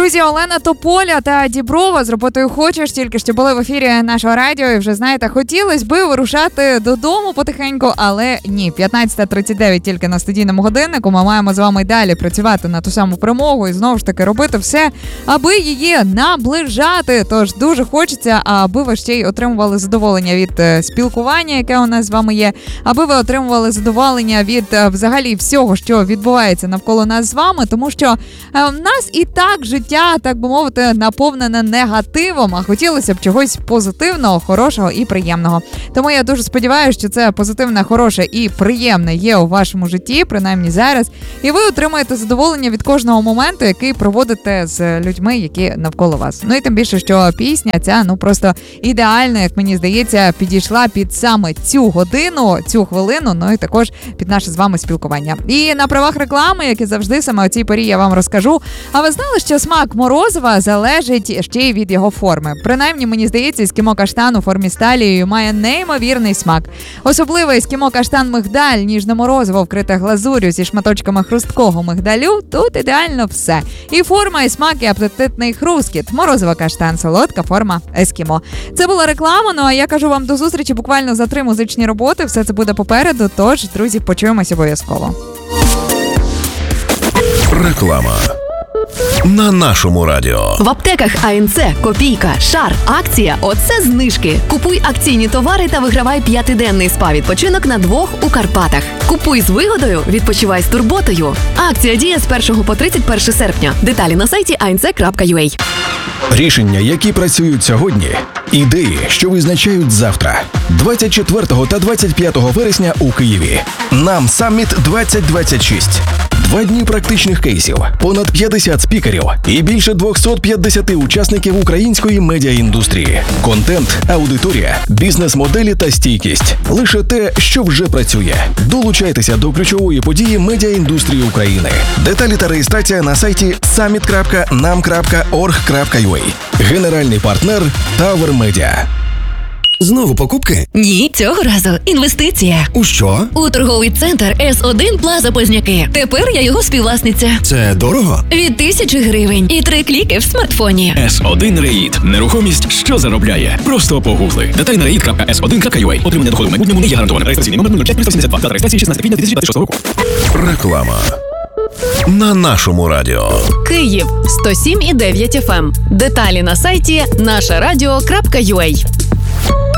Друзі, Олена Тополя та Діброва з роботою «Хочеш» тільки що були в ефірі нашого радіо. І вже, знаєте, хотілося би вирушати додому потихеньку, але ні. 15:39 тільки на студійному годиннику. Ми маємо з вами й далі працювати на ту саму перемогу і знову ж таки робити все, аби її наближати. Тож дуже хочеться, аби ви ще й отримували задоволення від спілкування, яке у нас з вами є, аби ви отримували задоволення від взагалі всього, що відбувається навколо нас з вами, тому що в нас і так життя, так би мовити, наповнене негативом, а хотілося б чогось позитивного, хорошого і приємного. Тому я дуже сподіваюся, що це позитивне, хороше і приємне є у вашому житті, принаймні зараз, і ви отримаєте задоволення від кожного моменту, який проводите з людьми, які навколо вас. Ну і тим більше, що пісня ця, просто ідеально, як мені здається, підійшла під саме цю годину, цю хвилину, ну і також під наше з вами спілкування. І на правах реклами, як і завжди, саме о цій порі я вам розкажу. А ви знали, що смак морозива залежить ще й від його форми? Принаймні, мені здається, ескімо каштан у формі з талією має неймовірний смак. Особливо ескімо каштан мигдаль, ніжне морозиво, вкрите глазур'ю зі шматочками хрусткого мигдалю. Тут ідеально все. І форма, і смак, і апетитний хрускіт. Морозиво каштан, солодка форма ескімо. Це була реклама, ну а я кажу вам до зустрічі буквально за 3 музичні роботи. Все це буде попереду, тож, друзі, почуємось обов'язково. Реклама на нашому радіо. В аптеках АНЦ, Копійка, Шар, акція «Оце знижки». Купуй акційні товари та вигравай 5-денний спа-відпочинок на 2 у Карпатах. Купуй з вигодою, відпочивай з турботою. Акція діє з 1 по 31 серпня. Деталі на сайті anc.ua. Рішення, які працюють сьогодні. Ідеї, що визначають завтра. 24 та 25 вересня у Києві. Нам Саміт 2026. 2 дні практичних кейсів, понад 50 спікерів і більше 250 учасників української медіаіндустрії. Контент, аудиторія, бізнес-моделі та стійкість. Лише те, що вже працює. Долучайтеся до ключової події медіаіндустрії України. Деталі та реєстрація на сайті summit.nam.org.ua. Генеральний партнер Tower Media. Знову покупки? Ні, цього разу інвестиція. У що? У торговий центр С1 Плаза Позняки. Тепер я його співвласниця. Це дорого? Від 1000 гривень і 3 кліки в смартфоні. S1 Рейд. Нерухомість, що заробляє. Просто погугли. Деталі на reid.s1.ua. Отримання доходу в майбутньому не є гарантоване. Реєстраційний номер 05372. Дата реєстрації 16 квітня 2026 року. Реклама на нашому радіо. Київ 107,9 FM. Деталі на сайті нашарадіо.ua.